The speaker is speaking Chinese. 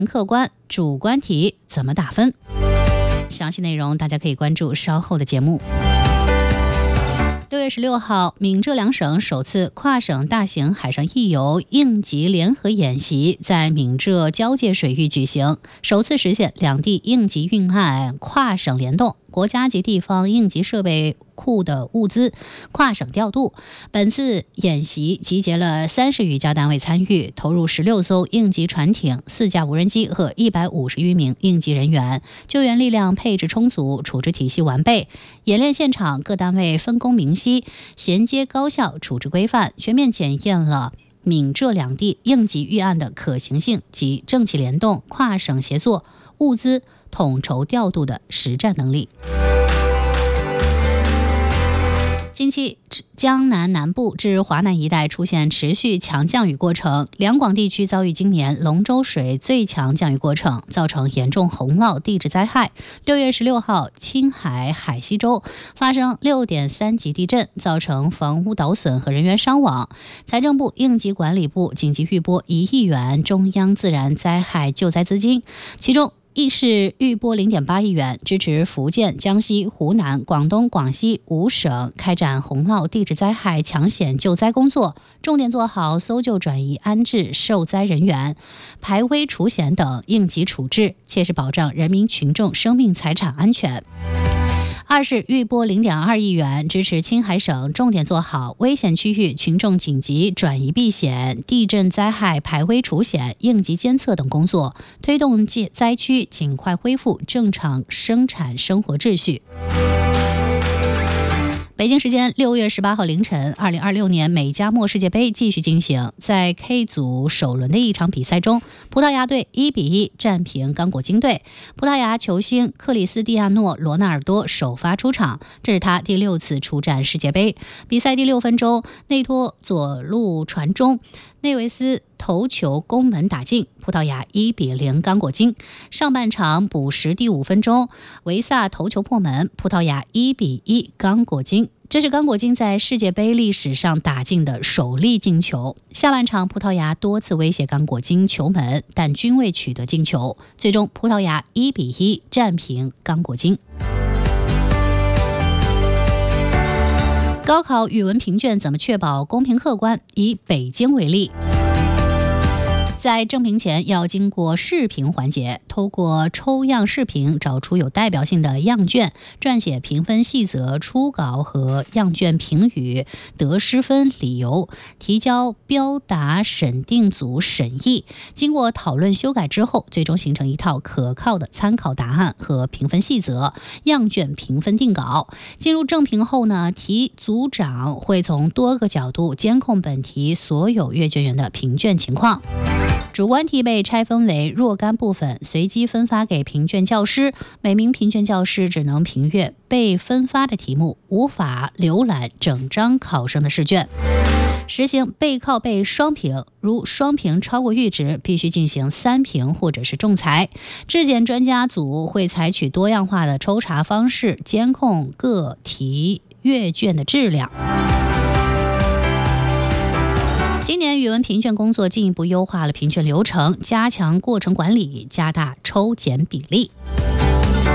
客观、主观题怎么打分？详细内容大家可以关注稍后的节目。6月16号，闽浙两省首次跨省大型海上义游应急联合演习在闽浙交界水域举行，首次实现两地应急运案跨省联动，国家级地方应急设备库的物资跨省调度。本次演习集结了30余家单位参与，投入16艘应急船艇、4架无人机和150余名应急人员，救援力量配置充足，处置体系完备。演练现场各单位分工明晰，衔接高效，处置规范，全面检验了闽浙两地应急预案的可行性及政企联动、跨省协作、物资统筹调度的实战能力。近期，江南南部至华南一带出现持续强降雨过程，两广地区遭遇今年龙舟水最强降雨过程，造成严重洪涝地质灾害。6月16号，青海海西州发生6.3级地震，造成房屋倒损和人员伤亡。财政部应急管理部紧急预拨1亿元中央自然灾害救灾资金，其中亦是预拨0.8亿元，支持福建、江西、湖南、广东、广西5省开展洪涝地质灾害抢险救灾工作，重点做好搜救、转移、安置受灾人员、排危除险等应急处置，切实保障人民群众生命财产安全。二是预拨0.2亿元，支持青海省重点做好危险区域群众紧急转移避险、地震灾害排危除险、应急监测等工作，推动灾区尽快恢复正常生产生活秩序。北京时间6月18号凌晨，2026年美加墨世界杯继续进行。在 K 组首轮的一场比赛中，葡萄牙队1-1战平刚果金队。葡萄牙球星克里斯蒂亚诺·罗纳尔多首发出场，这是他第6次出战世界杯。比赛第6分钟，内托左路传中，内维斯头球攻门打进，葡萄牙1-0刚果金。上半场补时第5分钟，维萨头球破门，葡萄牙1-1刚果金。这是刚果金在世界杯历史上打进的首粒进球。下半场，葡萄牙多次威胁刚果金球门，但均未取得进球。最终，葡萄牙1-1战平刚果金。高考语文评卷怎么确保公平客观？以北京为例，在正评前要经过试评环节，透过抽样试评找出有代表性的样卷，撰写评分细则、初稿和样卷评语、得失分理由，提交标答审定组审议。经过讨论修改之后，最终形成一套可靠的参考答案和评分细则，样卷评分定稿。进入正评后呢，题组长会从多个角度监控本题所有阅卷员的评卷情况。主观题被拆分为若干部分，随机分发给评卷教师，每名评卷教师只能评阅被分发的题目，无法浏览整张考生的试卷。实行背靠背双评，如双评超过阈值，必须进行3评或者是仲裁。质检专家组会采取多样化的抽查方式，监控各题阅卷的质量。今年语文评卷工作进一步优化了评卷流程，加强过程管理，加大抽检比例。